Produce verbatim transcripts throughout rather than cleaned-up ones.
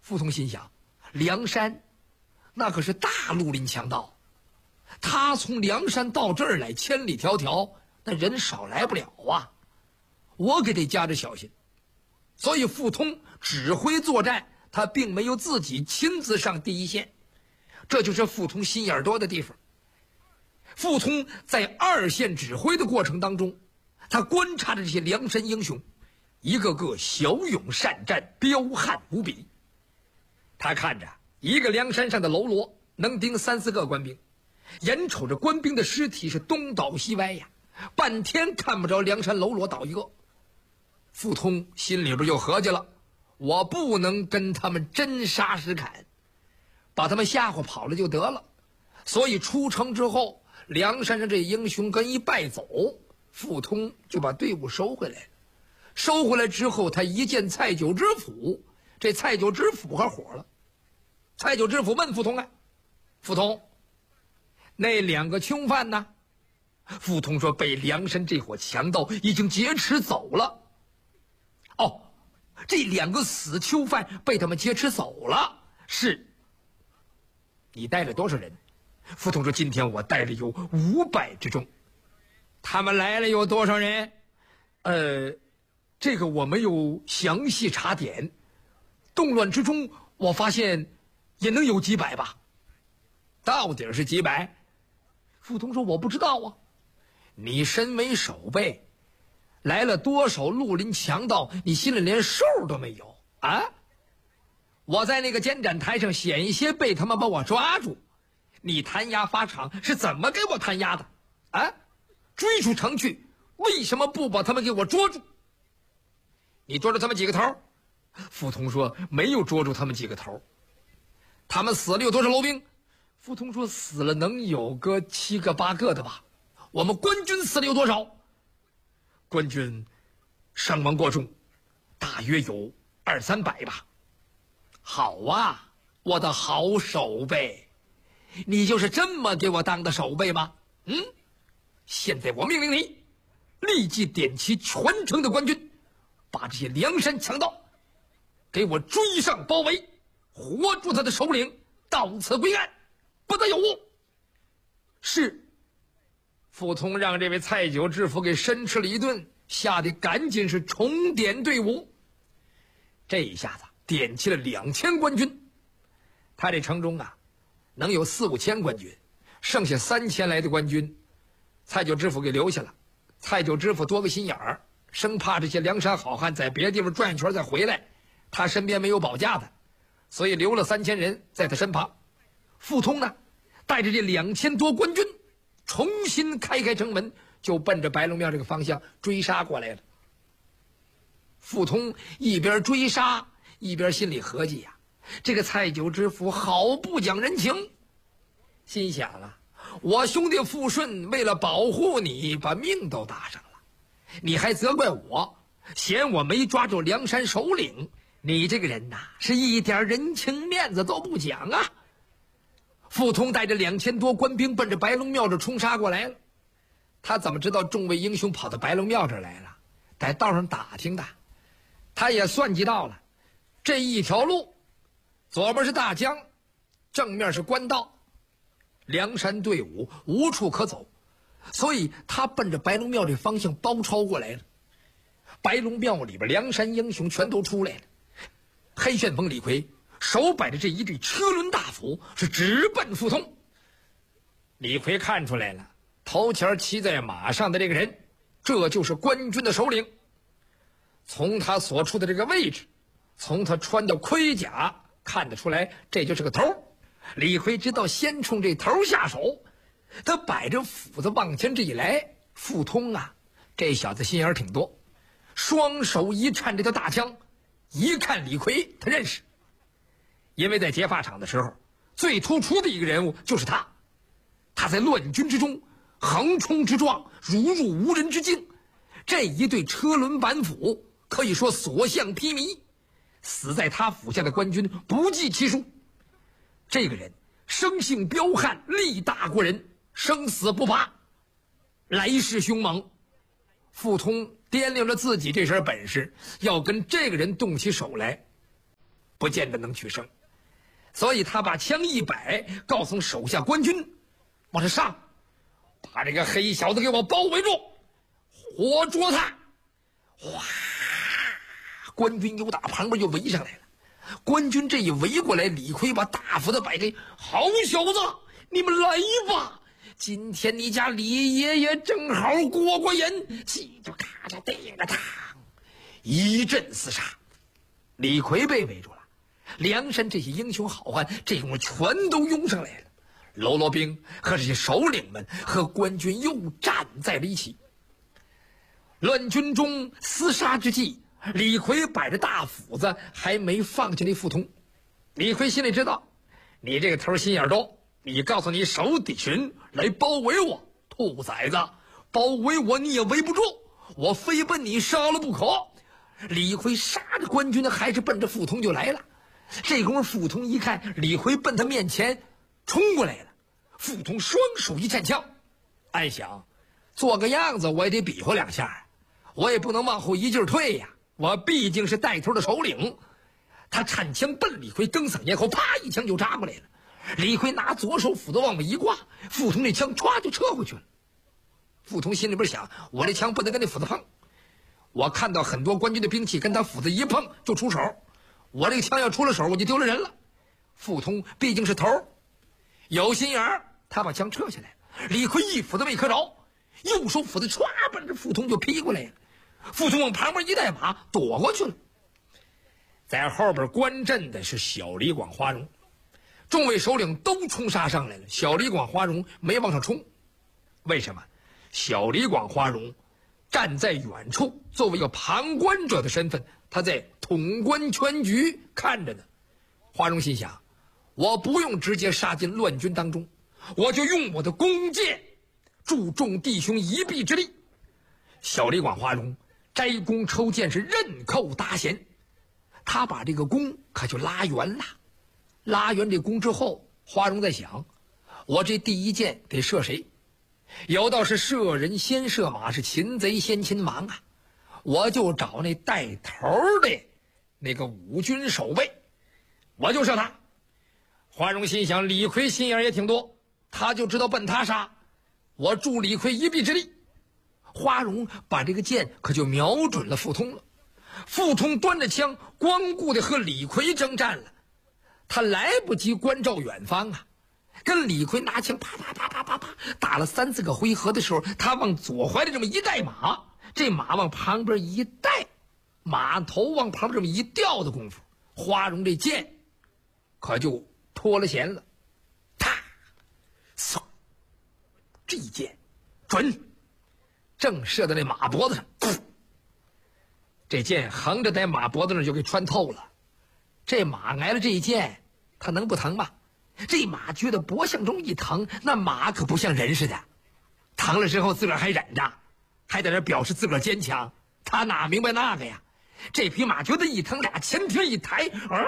傅通心想，梁山那可是大绿林强盗，他从梁山到这儿来千里迢迢，那人少来不了啊，我可得加着小心。所以傅通指挥作战，他并没有自己亲自上第一线，这就是傅通心眼多的地方。傅通在二线指挥的过程当中，他观察着这些梁山英雄，一个个骁勇善战，彪悍无比。他看着一个梁山上的喽啰能盯三四个官兵，眼瞅着官兵的尸体是东倒西歪呀，半天看不着梁山喽啰倒一个。傅通心里边就合计了，我不能跟他们真杀实砍，把他们吓唬跑了就得了。所以出城之后，梁山上这英雄跟一败走，傅通就把队伍收回来了。收回来之后，他一见蔡九知府，这蔡九知府可火了。蔡九知府问傅通啊，傅通，那两个凶犯呢？傅通说被梁山这伙强盗已经劫持走了。哦，这两个死囚犯被他们劫持走了。是。你带了多少人？傅通说今天我带了有五百之众。他们来了有多少人？呃，这个我没有详细查点，动乱之中我发现也能有几百吧。到底是几百？傅通说我不知道啊。你身为守备，来了多少绿林强盗，你心里连数都没有啊？我在那个监斩台上险些被他们把我抓住，你弹压法场是怎么给我弹压的啊？追出城去，为什么不把他们给我捉住？你捉住他们几个头？傅通说没有捉住他们几个头。他们死了有多少喽兵？傅通说死了能有个七个八个的吧。我们官军死了有多少？官军伤亡过重，大约有二三百吧。好啊，我的好守备，你就是这么给我当的守备吗？嗯，现在我命令你立即点齐全城的官军，把这些梁山强盗给我追上包围，活捉他的首领，到此归案，不得有误。是。傅通让这位蔡九知府给申斥了一顿，吓得赶紧是重点队伍。这一下子点齐了两千官军。他这城中啊，能有四五千官军，剩下三千来的官军，蔡九知府给留下了。蔡九知府多个心眼儿，生怕这些梁山好汉在别的地方转一圈再回来，他身边没有保驾的，所以留了三千人在他身旁。傅通呢，带着这两千多官军，重新开开城门，就奔着白龙庙这个方向追杀过来了。傅通一边追杀，一边心里合计呀、啊，这个蔡九知府好不讲人情。心想啊，我兄弟傅顺为了保护你，把命都搭上了，你还责怪我，嫌我没抓住梁山首领，你这个人呐、啊，是一点人情面子都不讲啊。傅通带着两千多官兵奔着白龙庙这冲杀过来了。他怎么知道众位英雄跑到白龙庙这来了？在道上打听的。他也算计到了，这一条路左边是大江，正面是官道，梁山队伍无处可走，所以他奔着白龙庙这方向包抄过来了。白龙庙里边梁山英雄全都出来了，黑旋风李逵手摆着这一对车轮大斧，是直奔傅通。李逵看出来了，头前骑在马上的这个人，这就是官军的首领。从他所处的这个位置，从他穿的盔甲看得出来，这就是个头。李逵知道先冲这头下手，他摆着斧子往前这一来，傅通啊，这小子心眼挺多，双手一颤这条大枪，一看李逵他认识。因为在劫法场的时候，最突出的一个人物就是他。他在乱军之中横冲直撞，如入无人之境，这一对车轮板斧可以说所向披靡，死在他府下的官军不计其数。这个人生性彪悍，力大过人，生死不怕，来势凶猛。傅通掂量着自己这身本事，要跟这个人动起手来， 不见得能取胜。所以他把枪一摆，告诉手下官军往上上，把这个黑小子给我包围住，活捉他！哗，官军又打旁边就围上来了。官军这一围过来，李逵把大斧子摆开，好小子，你们来吧！今天你家李爷爷正好过过瘾，叽就咔嚓叮个当，一阵厮杀。李逵被围住了，梁山这些英雄好汉这会儿全都拥上来了。喽啰兵和这些首领们和官军又站在了一起。乱军中厮杀之际，李逵摆着大斧子还没放下那傅通。李逵心里知道，你这个头心眼多，你告诉你手底人来包围我，兔崽子，包围我你也围不住，我非奔你杀了不可。李逵杀着官军呢，还是奔着傅通就来了。这功夫傅通一看李逵奔他面前冲过来了，傅通双手一站枪，暗想做个样子我也得比划两下，我也不能往后一劲儿退呀，我毕竟是带头的首领。他颤枪奔李逵蹬嗓咽后，啪一枪就扎过来了。李逵拿左手斧子往外一挂，傅通那枪歘就撤回去了。傅通心里边想，我这枪不能跟那斧子碰，我看到很多官军的兵器跟他斧子一碰就出手，我这个枪要出了手我就丢了人了。傅通毕竟是头，有心眼儿，他把枪撤下来，李逵一斧子没磕着，右手斧子歘奔着傅通就劈过来了。傅通往旁边一带马躲过去了。在后边观阵的是小李广花荣，众位首领都冲杀上来了，小李广花荣没往上冲。为什么？小李广花荣站在远处，作为一个旁观者的身份，他在统观全局看着呢。花荣心想，我不用直接杀进乱军当中，我就用我的弓箭助众弟兄一臂之力。小李广花荣摘弓抽箭是刃扣搭弦，他把这个弓可就拉圆了。拉圆这弓之后，花荣在想，我这第一箭得射谁？有道是射人先射马，是擒贼先擒王啊！我就找那带头的那个五军守备，我就射他。花荣心想，李逵心眼也挺多，他就知道奔他杀，我助李逵一臂之力。花荣把这个箭可就瞄准了傅通了。傅通端着枪光顾的和李逵征战了，他来不及关照远方啊，跟李逵拿枪啪啪啪啪啪啪打了三四个回合的时候，他往左怀里这么一带马，这马往旁边一带，马头往旁边这么一掉的功夫，花荣这箭可就脱了弦了。啪嗖，这一箭准，正射在那马脖子上，这箭横着在马脖子上就给穿透了。这马挨了这一箭，他能不疼吗？这马觉得脖项中一疼，那马可不像人似的，疼了之后自个儿还忍着，还在那表示自个儿坚强，他哪明白那个呀？这匹马觉得一疼，俩前蹄一抬，呃、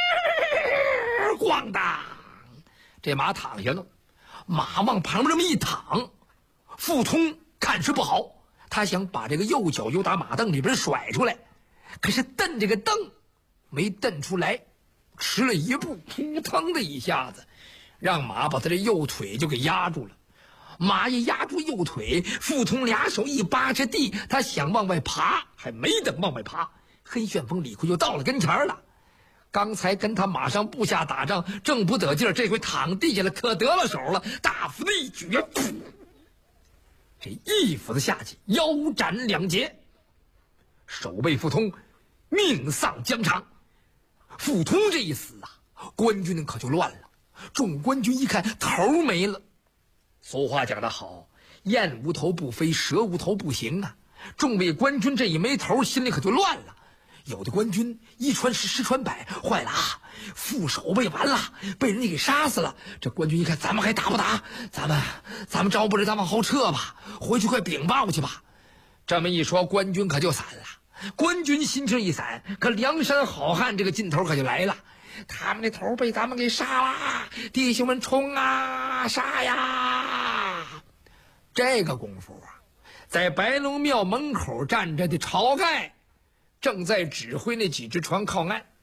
咣当，这马躺下了。马往旁边这么一躺，傅通看是不好，他想把这个右脚又打马凳里边甩出来，可是蹬这个蹬没蹬出来，迟了一步，扑腾的一下子让马把他这右腿就给压住了。马一压住右腿，傅通俩手一扒着地，他想往外爬，还没等往外爬，黑旋风李逵就到了跟前了。刚才跟他马上部下打仗正不得劲儿，这回躺地下了，可得了手了，大斧子一举，噗，这一斧子下去，腰斩两截，守备傅通命丧疆场。傅通这一死啊，官军可就乱了。众官军一看头没了，俗话讲得好，雁无头不飞，蛇无头不行啊。众位官军这一没头，心里可就乱了。有的官军一传十，十传百，坏了啊，副守备完了，被人家给杀死了。这官军一看，咱们还打不打？咱们咱们招不着，咱往后撤吧，回去快禀报去吧。这么一说，官军可就散了。官军心情一散，可梁山好汉这个劲头可就来了。他们的头被咱们给杀了，弟兄们冲啊，杀呀！这个功夫啊，在白龙庙门口站着的晁盖正在指挥那几只船靠岸。